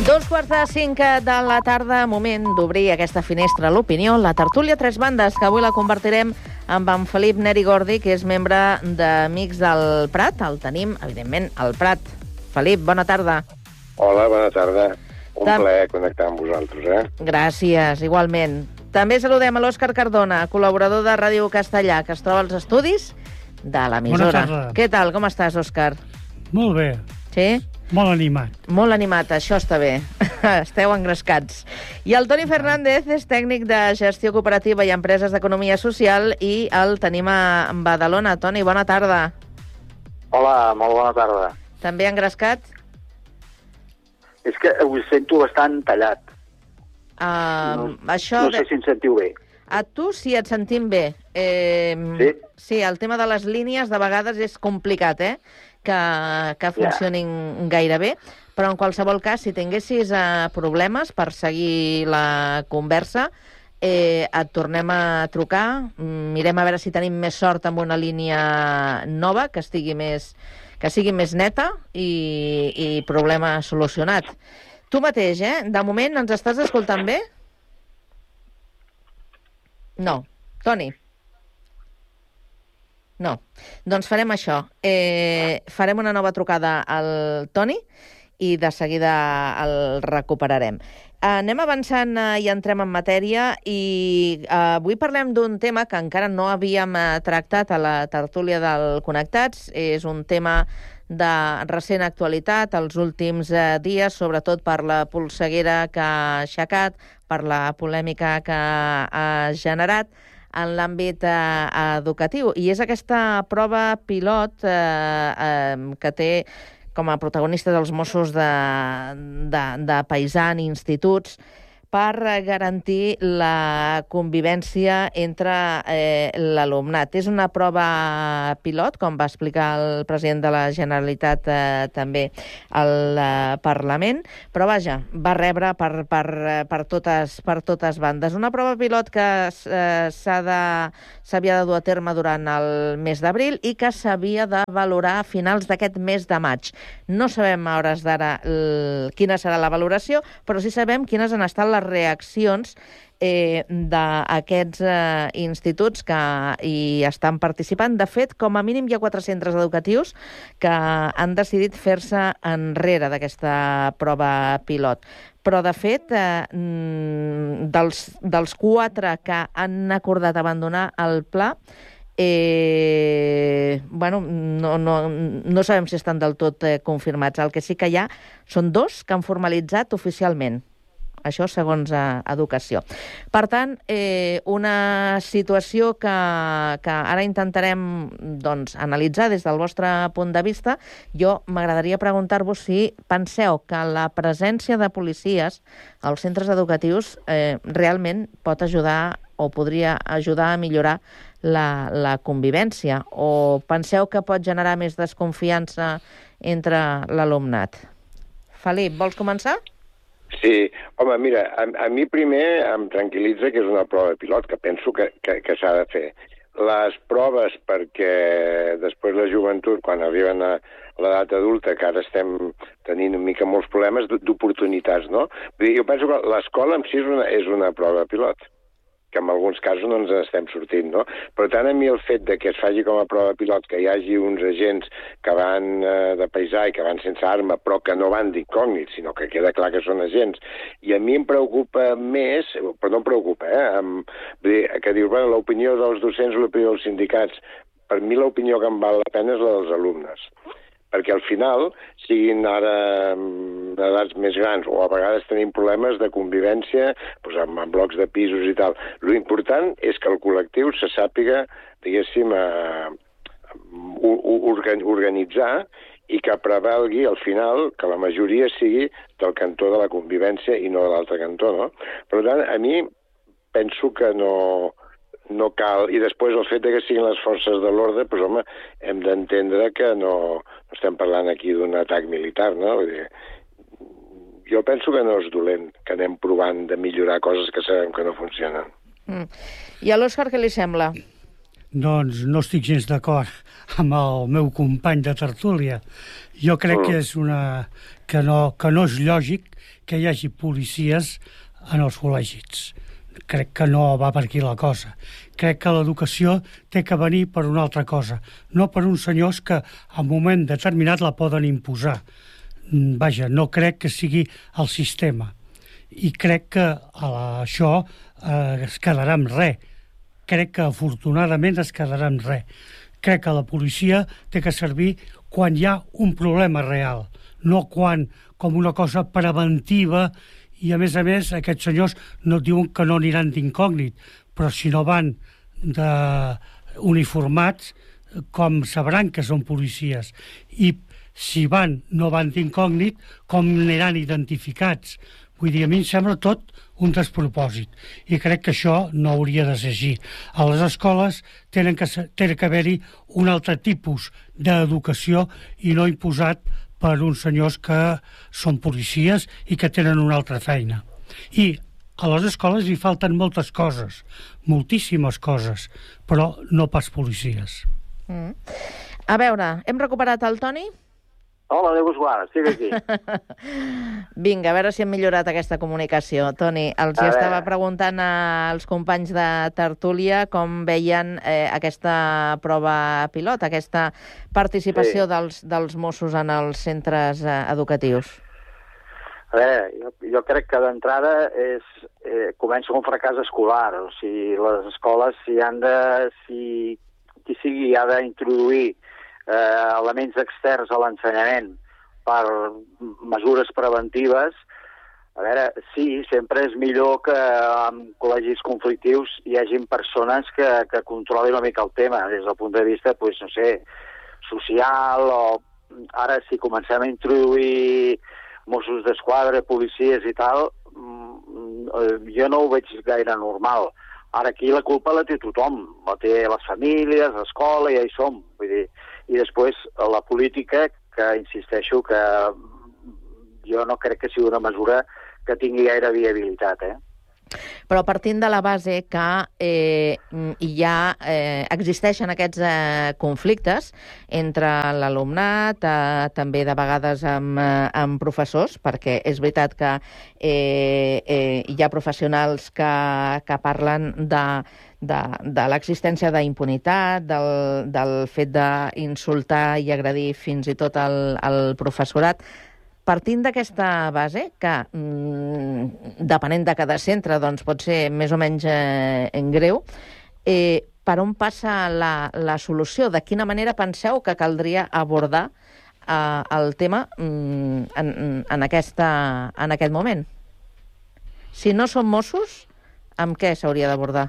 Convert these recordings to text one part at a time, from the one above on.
2:45 de la tarda, moment d'obrir aquesta finestra a l'opinió, la tertúlia Tres Bandes, que avui la convertirem amb en Felip Neri Gordi, que és membre d'Amics del Prat. El tenim, evidentment, al Prat. Felip, bona tarda. Hola, bona tarda. Un plaer connectar amb vosaltres, Gràcies, igualment. També saludem a l'Òscar Cardona, col·laborador de Ràdio Castellà, que es troba als estudis de l'emissora. Bona tarda. Què tal, com estàs, Òscar? Molt bé, Sí? molt animat. Molt animat, això està bé. Esteu engrescats. I el Toni Fernández és tècnic de gestió cooperativa i empreses d'economia social i el tenim a Badalona. Toni, bona tarda. Hola, molt bona tarda. També engrescat? És que ho sento bastant tallat. Això No sé si em sentiu bé. A tu sí et sentim bé. Sí? Sí, el tema de les línies de vegades és complicat, que funcionin gaire bé, però en qualsevol cas, si tinguessis problemes per seguir la conversa, et tornem a trucar, mirem a veure si tenim més sort amb una línia nova, que sigui més neta i problema solucionat. Tu mateix, de moment ens estàs escoltant bé? No. Toni? No. Doncs farem això. Farem una nova trucada al Toni i de seguida el recuperarem. Anem avançant i entrem en matèria i avui parlem d'un tema que encara no havíem tractat a la tertúlia del Connectats. És un tema de recent actualitat els últims dies, sobretot per la polseguera que ha aixecat, per la polèmica que ha generat en l'àmbit educatiu. I és aquesta prova pilot que té com a protagonistes els Mossos de paisà en instituts per garantir la convivència entre l'alumnat. És una prova pilot, com va explicar el president de la Generalitat també al Parlament, però vaja, va rebre per totes bandes. Una prova pilot que s'havia de dur a terme durant el mes d'abril i que s'havia de valorar a finals d'aquest mes de maig. No sabem a hores d'ara quina serà la valoració, però sí sabem quines han estat les reaccions d'aquests instituts que hi estan participant. De fet, com a mínim hi ha 4 centres educatius que han decidit fer-se enrere d'aquesta prova pilot. Però, de fet, dels 4 que han acordat abandonar el pla, no sabem si estan del tot confirmats. El que sí que hi ha són 2 que han formalitzat oficialment. Això segons Educació. Per tant, una situació que ara intentarem analitzar des del vostre punt de vista. Jo m'agradaria preguntar-vos si penseu que la presència de policies als centres educatius realment pot ajudar o podria ajudar a millorar la convivència, o penseu que pot generar més desconfiança entre l'alumnat? Felip, vols començar? Sí. Home, mira, a mi primer em tranquil·litza que és una prova pilot, que penso que s'ha de fer. Les proves perquè després la joventut, quan arriben a l'edat adulta, que ara estem tenint una mica molts problemes d'oportunitats, no? Vull dir, jo penso que l'escola en si és una prova pilot, que en alguns casos no ens estem sortint, no? Per tant, a mi el fet de que es faci com a prova pilot, que hi hagi uns agents que van de paisà i que van sense arma, però que no van d'incògnit, sinó que queda clar que són agents. I a mi em preocupa més, però no em preocupa, vull dir, que dius, bueno, l'opinió dels docents, l'opinió dels sindicats. Per mi l'opinió que em val la pena és la dels alumnes. Perquè al final, siguin ara edats més grans, o a vegades tenim problemes de convivència amb blocs de pisos i tal. L'important és que el col·lectiu se sàpiga, diguéssim, organitzar i que prevalgui al final que la majoria sigui del cantó de la convivència i no de l'altre cantó, no? Per tant, a mi penso que no cal, i després el fet de que siguin les forces de l'ordre, doncs home, hem d'entendre que no estem parlant aquí d'un atac militar, no? Vull dir, jo penso que no és dolent, que anem provant de millorar coses que sabem que no funcionen. I a l'Òscar què li sembla? Doncs no estic gens d'acord amb el meu company de tertúlia. Jo crec que que no és lògic que hi hagi policies en els col·legis. Crec que no va per aquí la cosa. Crec que l'educació té que venir per una altra cosa, no per uns senyors que en un moment determinat la poden imposar. Vaja, no crec que sigui el sistema. I crec que això es quedarà amb res. Crec que afortunadament es quedarà amb res. Crec que la policia té que servir quan hi ha un problema real, no quan com una cosa preventiva. I, a més, aquests senyors no diuen que no aniran d'incògnit, però si no van uniformats, com sabran que són policies? I si no van d'incògnit, com aniran identificats? Vull dir, a mi em sembla tot un despropòsit. I crec que això no hauria de ser així. A les escoles tenen que haver-hi un altre tipus d'educació i no imposat per uns senyors que són policies i que tenen una altra feina. I a les escoles hi falten moltes coses, moltíssimes coses, però no pas policies. A veure, hem recuperat el Toni? Hola, Déu vos guarda, estic aquí. Vinga, a veure si hem millorat aquesta comunicació. Toni, els estava preguntant als companys de tertúlia com veien aquesta prova pilot, aquesta participació dels Mossos en els centres educatius. A veure, jo crec que d'entrada comença un fracàs escolar. O sigui, les escoles, qui sigui ha d'introduir elements externs a l'ensenyament per mesures preventives. A veure, sí, sempre és millor que en col·legis conflictius hi hagin persones que controlin una mica el tema, des del punt de vista, no sé, social, o ara si comencem a introduir Mossos d'Esquadra, policies i tal, jo no ho veig gaire normal. Ara aquí la culpa la té tothom, la té les famílies, l'escola, ja hi som, vull dir. I després la política, que insisteixo que jo no crec que sigui una mesura que tingui gaire viabilitat, Però partint de la base que ja existeixen aquests conflictes entre l'alumnat, també de vegades amb professors, perquè és veritat que hi ha professionals que parlen de l'existència d'impunitat, del fet d'insultar i agredir fins i tot el professorat. Partint d'aquesta base, que depenent de cada centre doncs, pot ser més o menys greu, per on passa la solució? De quina manera penseu que caldria abordar el tema en aquest moment? Si no són Mossos, amb què s'hauria d'abordar?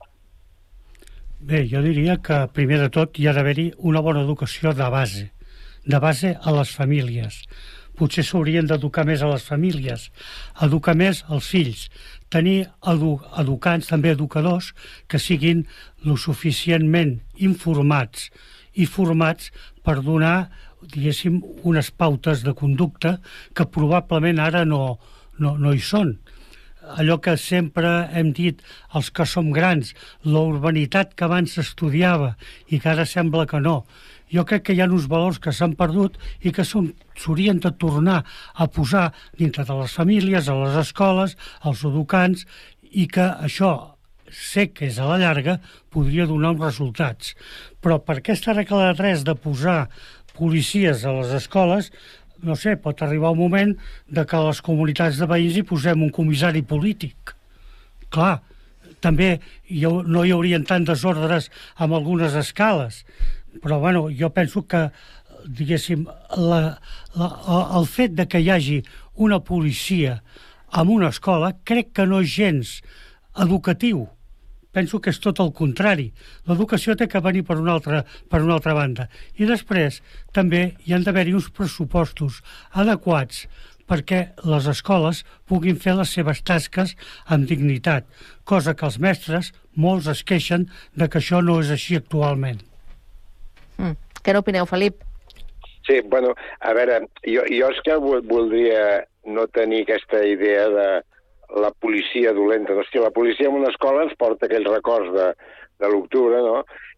Bé, jo diria que primer de tot hi ha d'haver-hi una bona educació de base a les famílies. Potser s'haurien d'educar més a les famílies, educar més als fills, tenir educants, també educadors, que siguin lo suficientment informats i formats per donar, diguéssim, unes pautes de conducta que probablement ara no hi són. Allò que sempre hem dit els que som grans, la urbanitat que abans s'estudiava i que ara sembla que no. Jo crec que hi ha uns valors que s'han perdut i que s'haurien de tornar a posar dintre de les famílies, a les escoles, als educants, i que això, sé que és a la llarga, podria donar uns resultats. Però per aquesta regla de 3 de posar policies a les escoles, no sé, pot arribar un moment de que a les comunitats de veïns hi posem un comissari polític. Clar, també no hi haurien tant desordres amb algunes escales, però bueno, jo penso que, diguéssim, el fet de que hi hagi una policia en una escola crec que no és gens educatiu. Penso que és tot el contrari. L'educació té que venir per una altra banda. I després també hi han d'haver-hi uns pressupostos adequats perquè les escoles puguin fer les seves tasques amb dignitat, cosa que els mestres, molts es queixen de que això no és així actualment. Què n'opineu, Felip? Sí, bueno, a veure, jo és que voldria no tenir aquesta idea de la policia dolenta. Hòstia, la policia en una escola ens porta aquells records de l'octubre, no?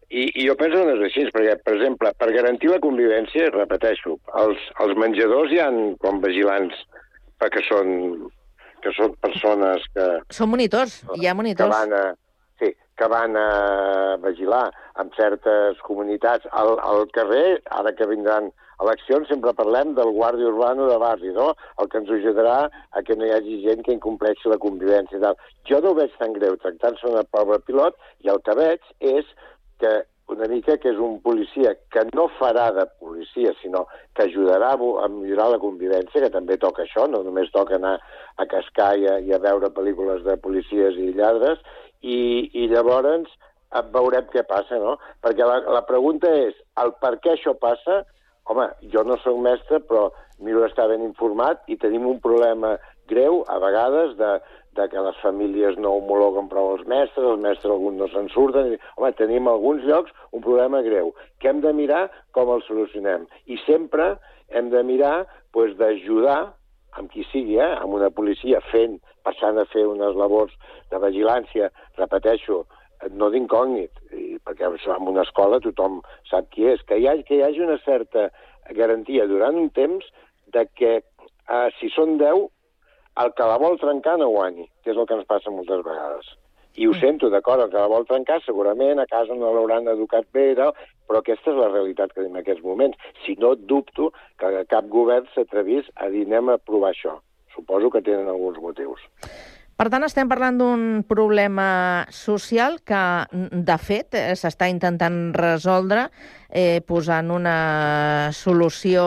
I jo penso que no és així, perquè, per exemple, per garantir la convivència, repeteixo, els menjadors hi ha com vigilants que són persones que... Són monitors, hi ha monitors. Que van a vigilar en certes comunitats. Al carrer, ara que vindran eleccions, sempre parlem del guàrdia urbano de barri, no? El que ens ajudarà a que no hi hagi gent que incompleixi la convivència i tal. Jo no ho veig tan greu tractant-se una prova pilot, i el que veig és que una mica que és un policia que no farà de policia, sinó que ajudarà a millorar la convivència, que també toca això, no només toca anar a cascar i a veure pel·lícules de policies i lladres, i llavors veurem què passa, no? Perquè la pregunta és, el per què això passa? Home, jo no soc mestre, però miro d'estar ben informat i tenim un problema greu, a vegades, de que les famílies no homologuen prou els mestres alguns no se'n surten. Home, tenim a alguns llocs un problema greu, que hem de mirar com el solucionem. I sempre hem de mirar d'ajudar amb qui sigui, amb una policia passant a fer unes labors de vigilància, repeteixo, no d'incògnit, perquè en una escola tothom sap qui és, que hi hagi una certa garantia durant un temps de que si són 10, el que la vol trencar no guanyi, que és el que ens passa moltes vegades. I ho sento, d'acord, el que la vol trencar segurament a casa no l'hauran educat bé, però aquesta és la realitat que tenim en aquests moments. Si no, dubto que cap govern s'atrevís a dir anem a provar això. Suposo que tenen alguns motius. Per tant, estem parlant d'un problema social que, de fet, s'està intentant resoldre posant una solució,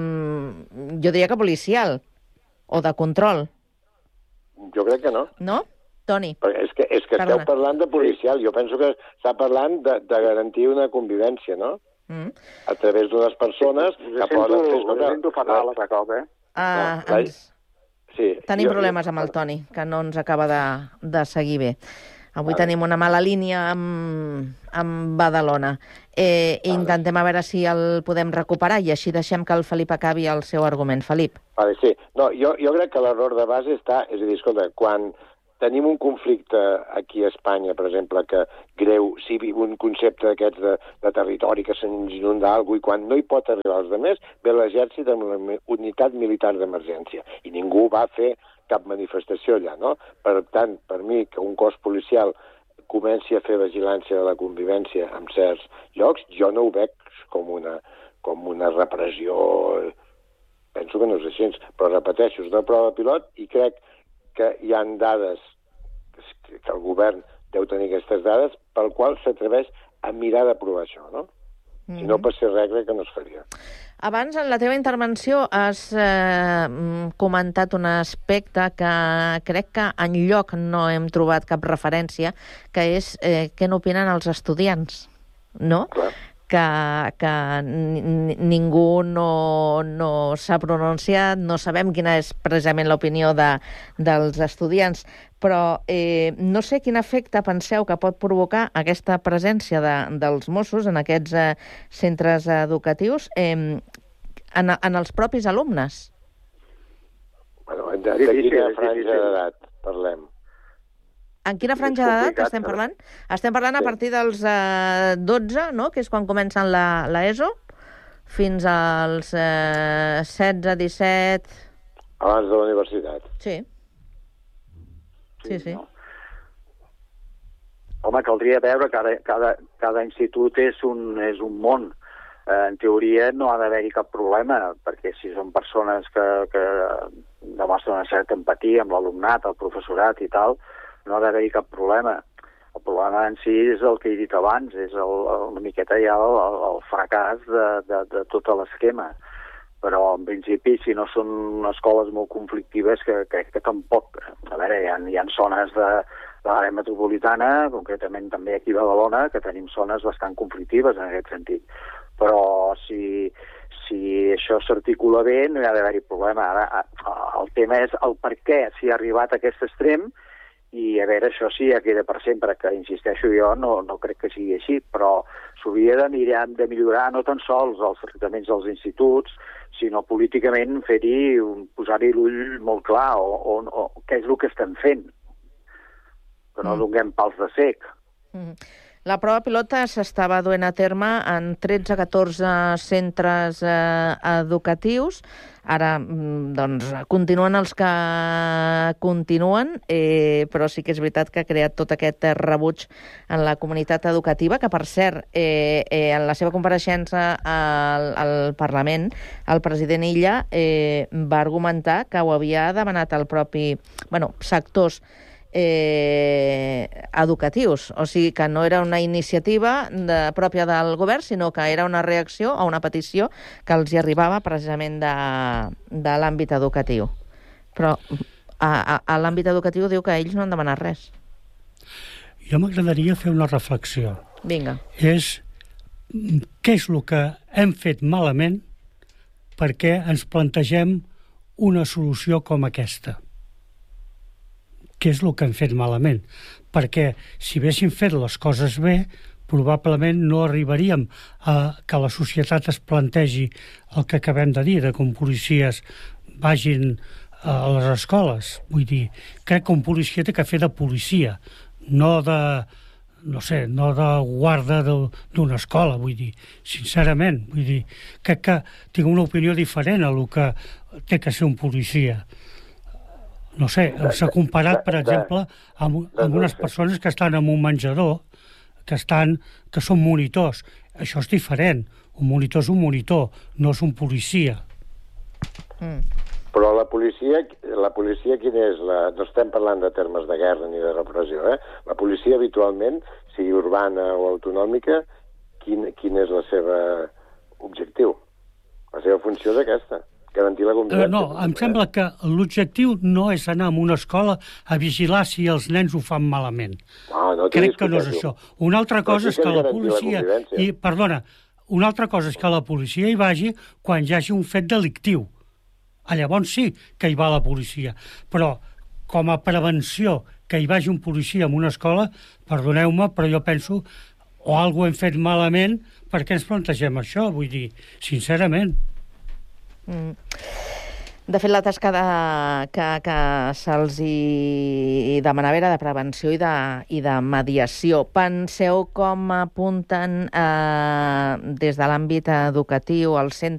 jo diria que policial, o de control. Jo crec que no. No? Toni? És que esteu parlant de policial. Jo penso que està parlant de garantir una convivència, no? A través d'unes persones que poden fer... Ho sento fatal, a cop, Tenim problemes amb el Toni, que no ens acaba de seguir bé. Avui tenim una mala línia amb Badalona. Intentem a veure si el podem recuperar i així deixem que el Felip acabi el seu argument. Felip. Sí. No, jo crec que l'error de base està... És a dir, escolta, quan tenim un conflicte aquí a Espanya, per exemple, que greu, sigui un concepte d'aquests de territori que se'ns inunda alguna cosa, i quan no hi pot arribar als altres, ve l'exèrcit amb la unitat militar d'emergència. I ningú va fer cap manifestació allà, no? Per tant, per mi, que un cos policial comenci a fer vigilància de la convivència en certs llocs, jo no ho veig com una repressió. Penso que no és així, però repeteixo, és una prova pilot i crec que hi ha dades, que el govern deu tenir aquestes dades, pel qual s'atreveix a mirar d'aprovar això, no? Si no passés res, crec que no es faria. Abans, en la teva intervenció, has comentat un aspecte que crec que enlloc no hem trobat cap referència, que és què n'opinen els estudiants, no? Clar. Que ningú no s'ha pronunciat, no sabem quina és precisament l'opinió dels estudiants, però no sé quin efecte penseu que pot provocar aquesta presència dels Mossos en aquests centres educatius en els propis alumnes. Bueno, de quina franja d'edat parlem? En quina franja d'edat estem parlant? Estem parlant a partir dels 12, no?, que és quan comencen l'ESO, fins als 16, 17... Abans de la universitat. Sí. No. Home, caldria veure que cada institut és un món. En teoria no ha d'haver-hi cap problema, perquè si són persones que demostren una certa empatia amb l'alumnat, el professorat i tal, no ha d'haver-hi cap problema. El problema en si és el que he dit abans, és una miqueta ja el fracàs de tot l'esquema. Però, en principi, si no són escoles molt conflictives, crec que tampoc. A veure, hi ha zones de l'àrea metropolitana, concretament també aquí a Badalona, que tenim zones bastant conflictives en aquest sentit. Però si això s'articula bé, no hi ha d'haver-hi problema. Ara, el tema és el per què s'hi ha arribat a aquest extrem, i a veure, això sí ja queda per sempre, que insisteixo jo, no crec que sigui així, però s'hauria de millorar no tan sols els tractaments dels instituts, sinó políticament posar-hi l'ull molt clar, o què és el que estem fent, que no donem pals de cec. La prova pilota s'estava duent a terme en 13-14 centres educatius. Ara, doncs, continuen els que continuen, però sí que és veritat que ha creat tot aquest rebuig en la comunitat educativa, que, per cert, en la seva compareixença al Parlament, el president Illa va argumentar que ho havia demanat el propi... sectors educatius, o sigui que no era una iniciativa pròpia del govern, sinó que era una reacció a una petició que els hi arribava precisament de l'àmbit educatiu. Però a l'àmbit educatiu diu que ells no han demanat res. Jo m'agradaria fer una reflexió. Vinga. És què és el que hem fet malament perquè ens plantegem una solució com aquesta. Què és el que hem fet malament? Perquè si haguéssim fet les coses bé, probablement no arribaríem a que la societat es plantegi el que acabem de dir, de que un policies vagin a les escoles. Vull dir, crec que un policia té que fer de policia, no de guarda d'una escola, vull dir, sincerament. Vull dir, crec que tinc una opinió diferent a el que té que ser un policia. No sé, s'ha comparat, per exemple, amb unes persones que estan en un menjador, que són monitors. Això és diferent. Un monitor és un monitor, no és un policia. Però la policia quina és? No estem parlant de termes de guerra ni de repressió, eh? La policia habitualment, sigui urbana o autonòmica, quin és el seu objectiu? La seva funció és aquesta. Garantir la convivència. No, em sembla que l'objectiu no és anar a una escola a vigilar si els nens ho fan malament. No crec que no és això. Una altra cosa és que la policia... una altra cosa és que la policia hi vagi quan hi hagi un fet delictiu. Llavors sí que hi va la policia. Però com a prevenció que hi vagi un policia en una escola, perdoneu-me, però jo penso o alguna hem fet malament perquè ens plantegem això, vull dir, sincerament. De fet, la tasca que se'ls hi demanava era de prevenció i de mediació. Penseu com apunten des de l'àmbit educatiu, els centres